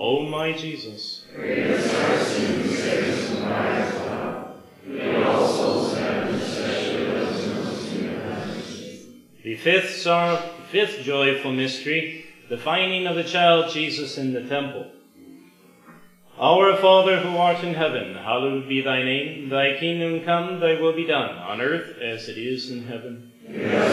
O my Jesus. Forgive us our sins, save us from the fire of hell. Lead all souls to heaven, especially those in most need of mercy. The fifth joyful mystery, the finding of the child Jesus in the temple. Our Father who art in heaven, hallowed be thy name. Thy kingdom come, thy will be done, on earth as it is in heaven. Give us